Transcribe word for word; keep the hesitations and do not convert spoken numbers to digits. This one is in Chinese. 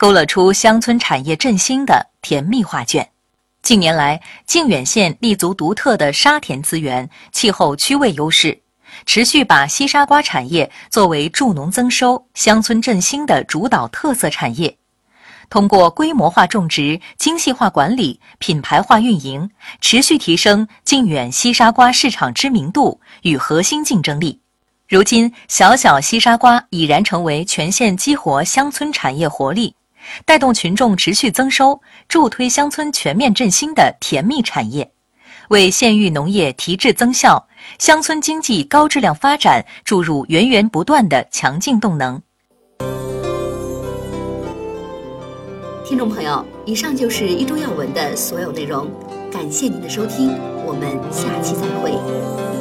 勾勒出乡村产业振兴的甜蜜画卷。近年来，靖远县立足独特的沙田资源、气候区位优势，持续把西沙瓜产业作为助农增收、乡村振兴的主导特色产业。通过规模化种植、精细化管理、品牌化运营，持续提升靖远西沙瓜市场知名度与核心竞争力。如今，小小西沙瓜已然成为全县激活乡村产业活力，带动群众持续增收，助推乡村全面振兴的甜蜜产业，为县域农业提质增效、乡村经济高质量发展注入源源不断的强劲动能。 听众朋友，以上就是一周要闻的所有内容，感谢您的收听，我们下期再会。